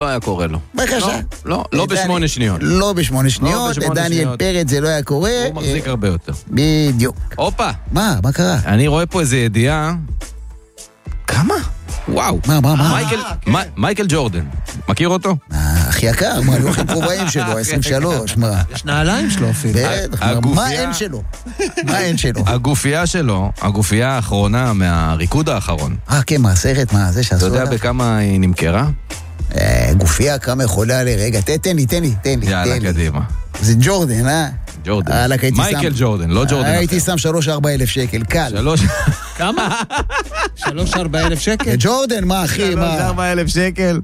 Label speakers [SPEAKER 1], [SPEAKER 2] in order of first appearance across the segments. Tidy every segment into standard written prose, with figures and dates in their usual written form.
[SPEAKER 1] היה קורה לו.
[SPEAKER 2] בבקשה.
[SPEAKER 1] לא ב8 שניות.
[SPEAKER 2] לא ב8 שניות, דניאל פרץ זה לא היה קורה.
[SPEAKER 1] הוא מחזיק הרבה יותר.
[SPEAKER 2] בדיוק.
[SPEAKER 1] הופה.
[SPEAKER 2] מה קרה?
[SPEAKER 1] אני רואה פה איזה ידיעה. כמה? וואו.
[SPEAKER 2] מה?
[SPEAKER 1] מייקל ג'ורדן. מכיר אותו?
[SPEAKER 2] הכי יקר, מה, הולכים כובעים שלו, 23, מה?
[SPEAKER 3] יש נעליים שלו אפילו.
[SPEAKER 2] מה אין שלו? מה אין שלו?
[SPEAKER 1] הגופייה שלו, הגופייה האחרונה מהריקוד האחרון.
[SPEAKER 2] כן, מה, הסרט, מה, זה שעשו
[SPEAKER 1] אתה יודע בכמה היא נמכרה?
[SPEAKER 2] גופייה כמה יכולה לרגע, תן לי.
[SPEAKER 1] יאללה, קדימה.
[SPEAKER 2] זה ג'ורדן,
[SPEAKER 1] ג'ורדן. מייקל ג'ורדן, לא ג'ורדן.
[SPEAKER 2] הייתי שם 3-4 אלף שקל, קל.
[SPEAKER 3] כמה? 3-4 אלף שקל?
[SPEAKER 2] ג'ורדן, מה אחי, מה?
[SPEAKER 1] 3-4 אלף שקל.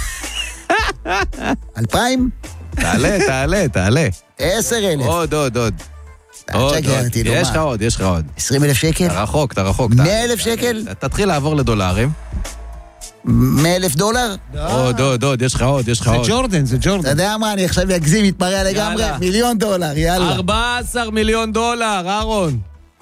[SPEAKER 2] 2,000?
[SPEAKER 1] תעלה.
[SPEAKER 2] 10,000.
[SPEAKER 1] עוד. יש לך עוד.
[SPEAKER 2] 20,000 שקל?
[SPEAKER 1] אתה רחוק.
[SPEAKER 2] 100,000 שקל?
[SPEAKER 1] תתחיל לעבור לדולרים.
[SPEAKER 2] $100,000?
[SPEAKER 1] עוד, יש לך עוד.
[SPEAKER 3] זה ג'ורדן.
[SPEAKER 2] אתה יודע מה, אני עכשיו אגזים, מתפרע לגמרי. $1,000,000, יאללה.
[SPEAKER 1] 14 מיליון דולר, אהרון.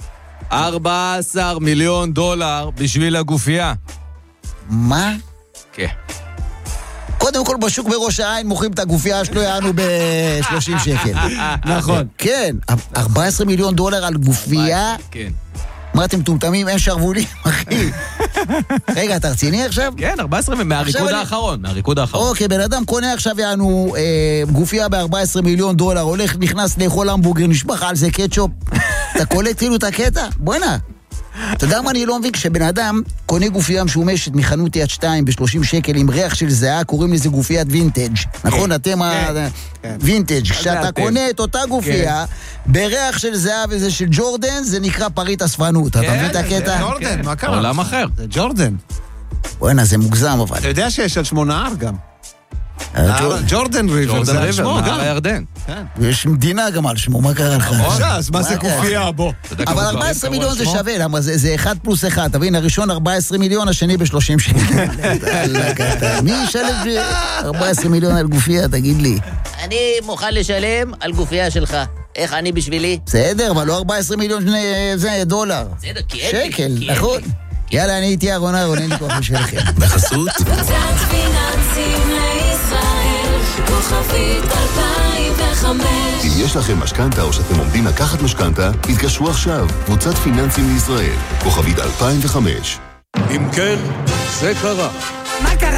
[SPEAKER 1] 14 מיליון דולר בשביל הגופייה.
[SPEAKER 2] מה?
[SPEAKER 1] כן.
[SPEAKER 2] קודם כל בשוק בראש העין מוכרים את הגופייה שלו יענו ב-30 שקל.
[SPEAKER 3] נכון.
[SPEAKER 2] כן, 14 מיליון דולר על גופייה.
[SPEAKER 1] כן.
[SPEAKER 2] מה אתם טומטמים? אין שרבולים, אחי. רגע, אתה רציני עכשיו?
[SPEAKER 1] כן, 14 מהריקוד האחרון.
[SPEAKER 2] אוקיי, בן אדם קונה עכשיו יענו גופייה ב-14 מיליון דולר, הולך, נכנס לאכול המבורגר, נשפך על זה קטשופ. אתה קולט כאילו את הקטע? בוא'נה. אתה יודע מה אני לא מבין? כשבן אדם קונה גופייה משומשת מחנות יד 2 ב-30 שקל עם ריח של זהה, קוראים לזה גופיית וינטג'. נכון? אתם וינטג'. כשאתה קונה את אותה גופייה בריח של זהה וזה של ג'ורדן, זה נקרא פריט אספנות. אתה מבין את הקטע?
[SPEAKER 3] ג'ורדן, מה קרה?
[SPEAKER 1] עולם אחר.
[SPEAKER 3] זה ג'ורדן.
[SPEAKER 2] בוא'נה, זה מוגזם אבל.
[SPEAKER 3] אתה יודע שיש על שמו נהר גם. ג'ורדן ריבר, זה על שמו גם.
[SPEAKER 1] הירדן.
[SPEAKER 2] יש מדינה גם על שמו, מה קרה לך?
[SPEAKER 3] אז מה זה גופייה בוא?
[SPEAKER 2] אבל 14 מיליון זה שווה, למה זה 1+1, תבין, הראשון 14 מיליון, השני ב-30 שקל. מי ישלם 14 מיליון על גופייה, תגיד לי?
[SPEAKER 4] אני מוכן לשלם על גופייה שלך. איך אני בשבילי?
[SPEAKER 2] בסדר, אבל לא 14 מיליון דולר.
[SPEAKER 4] בסדר, כי אין לי.
[SPEAKER 2] שקל, נכון. יאללה, אני איתי אהרון, אין לי כוח בשבילכם.
[SPEAKER 5] בחסות
[SPEAKER 6] קבוצת פיננסים לישראל, כוכבית 2005.
[SPEAKER 5] אם יש לכם משכנתה או שאתם עומדים לקחת משכנתה, התקשרו עכשיו. קבוצת פיננסים לישראל, כוכבית 2005.
[SPEAKER 7] אם כן, זה קרה.